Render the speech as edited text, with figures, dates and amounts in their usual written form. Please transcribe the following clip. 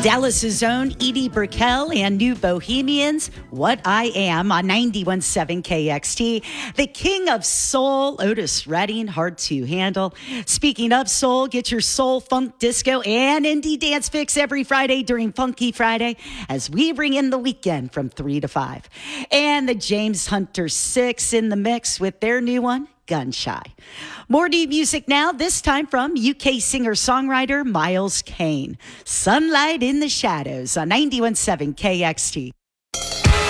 Dallas's own Edie Brickell and New Bohemians, What I Am on 91.7 KXT. The king of soul, Otis Redding, hard to handle. Speaking of soul, get your soul, funk, disco, and indie dance fix every Friday during Funky Friday as we bring in the weekend from 3 to 5. And the James Hunter 6 in the mix with their new one, Gunshy. More new music now, this time from UK singer-songwriter Miles Kane. Sunlight in the Shadows on 91.7 KXT.